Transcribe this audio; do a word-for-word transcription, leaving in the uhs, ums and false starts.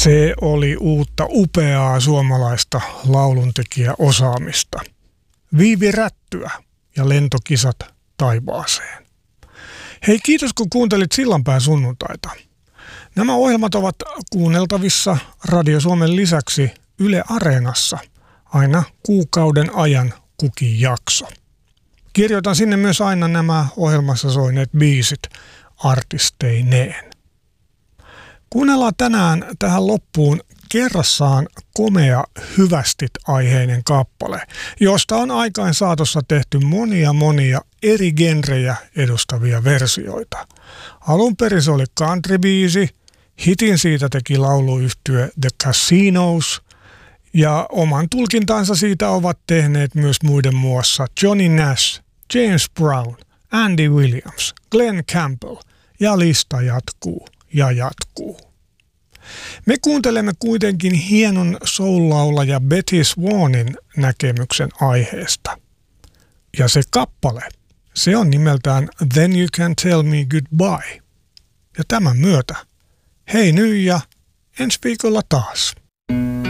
Se oli uutta upeaa suomalaista lauluntekijäosaamista. Viivi Rättyä ja lentokisat taivaaseen. Hei, kiitos kun kuuntelit Sillanpään sunnuntaita. Nämä ohjelmat ovat kuunneltavissa Radio Suomen lisäksi Yle Areenassa aina kuukauden ajan kukin jakso. Kirjoitan sinne myös aina nämä ohjelmassa soineet biisit artisteineen. Kuunnellaan tänään tähän loppuun kerrassaan komea hyvästit-aiheinen kappale, josta on aikain saatossa tehty monia monia eri genrejä edustavia versioita. Alun perin se oli country-biisi, hitin siitä teki lauluyhtye The Casinos, ja oman tulkintansa siitä ovat tehneet myös muiden muassa Johnny Nash, James Brown, Andy Williams, Glenn Campbell, ja lista jatkuu ja jatkuu. Me kuuntelemme kuitenkin hienon soul-laulaja Betty Swanin näkemyksen aiheesta. Ja se kappale, se on nimeltään Then You Can Tell Me Goodbye. Ja tämän myötä, hei nyt ja ensi viikolla taas.